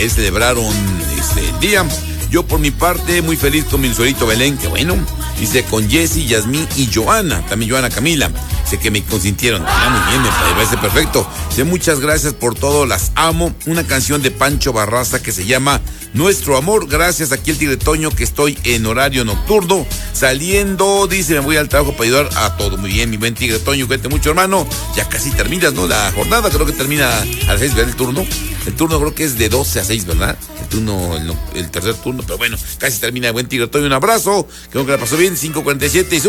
que celebraron el día. Yo por mi parte, muy feliz con mi Lucerito Belén, que bueno. Dice con Jessy, Yasmín y Joana, también Joana Camila. Dice que me consintieron. Muy bien, me parece perfecto. Dice muchas gracias por todo, las amo. Una canción de Pancho Barraza que se llama Nuestro Amor. Gracias, aquí el Tigre Toño, que estoy en horario nocturno. Saliendo, dice, me voy al trabajo para ayudar a todo. Muy bien, mi buen Tigre Toño, cuídate mucho, hermano. Ya casi terminas, ¿no? La jornada, creo que termina a las 6, ¿verdad? El turno. El turno creo que es de 12 a 6, ¿verdad? El tercer turno, pero bueno, casi termina, buen Tigre Toño. Un abrazo, creo que la pasó bien, 5:47 y